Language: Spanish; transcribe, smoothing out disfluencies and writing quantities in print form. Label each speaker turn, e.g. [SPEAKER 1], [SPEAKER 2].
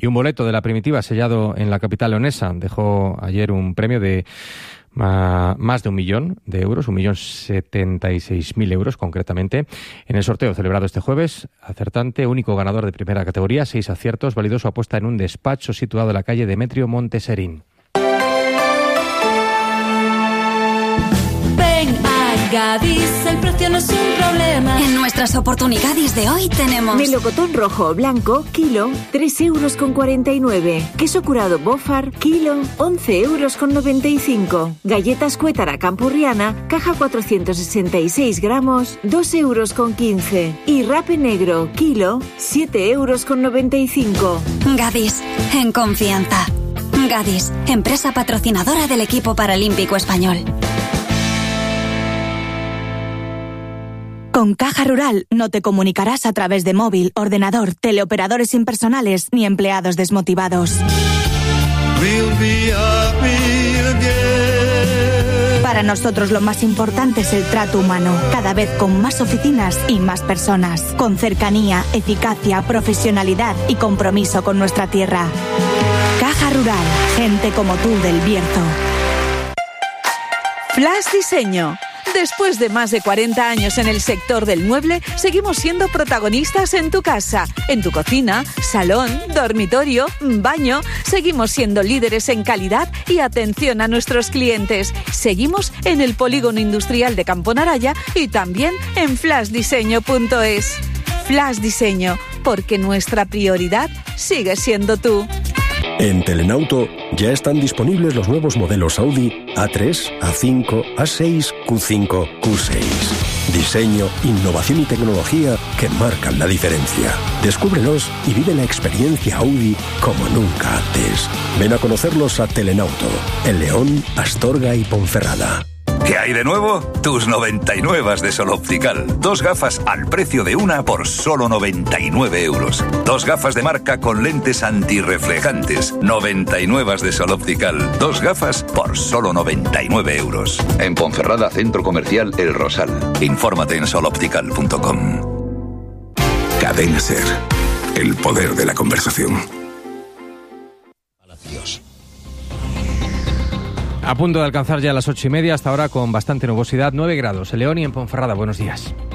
[SPEAKER 1] Y un boleto de la Primitiva sellado en la capital leonesa dejó ayer un premio de más de 1 millón de euros, 1.076.000 euros concretamente. En el sorteo celebrado este jueves, acertante, único ganador de primera categoría, 6 aciertos, validó su apuesta en un despacho situado en la calle Demetrio Monteserín.
[SPEAKER 2] Ven a Gadis, el precio no es un problema.
[SPEAKER 3] En nuestras oportunidades de hoy tenemos
[SPEAKER 4] melocotón rojo o blanco, kilo, 3,49 €. Queso curado Bofar, kilo, 11,95 €. Galletas Cuétara Campurriana, caja 466 gramos, 2,15 €. Y rape negro, kilo, 7,95 €.
[SPEAKER 3] Gadis, en confianza. Gadis, empresa patrocinadora del equipo paralímpico español.
[SPEAKER 5] Con Caja Rural no te comunicarás a través de móvil, ordenador, teleoperadores impersonales ni empleados desmotivados. Para nosotros lo más importante es el trato humano, cada vez con más oficinas y más personas, con cercanía, eficacia, profesionalidad y compromiso con nuestra tierra. Caja Rural, gente como tú del Bierzo.
[SPEAKER 6] Flash Diseño. Después de más de 40 años en el sector del mueble, seguimos siendo protagonistas en tu casa, en tu cocina, salón, dormitorio, baño. Seguimos siendo líderes en calidad y atención a nuestros clientes. Seguimos en el Polígono Industrial de Campo Naraya y también en flashdiseño.es. Flash Diseño, porque nuestra prioridad sigue siendo tú.
[SPEAKER 7] En Telenauto ya están disponibles los nuevos modelos Audi A3, A5, A6, Q5, Q6. Diseño, innovación y tecnología que marcan la diferencia. Descúbrelos y vive la experiencia Audi como nunca antes. Ven a conocerlos a Telenauto, en León, Astorga y Ponferrada.
[SPEAKER 8] ¿Qué hay de nuevo? Tus 99 de Sol Optical. 2 gafas al precio de una por solo 99 euros. 2 gafas de marca con lentes antirreflejantes. 99 de Sol Optical. 2 gafas por solo 99 euros. En Ponferrada, Centro Comercial El Rosal. Infórmate en soloptical.com.
[SPEAKER 9] Cadena SER. El poder de la conversación.
[SPEAKER 1] A punto de alcanzar ya las 8:30, hasta ahora con bastante nubosidad, 9 grados en León y en Ponferrada. Buenos días.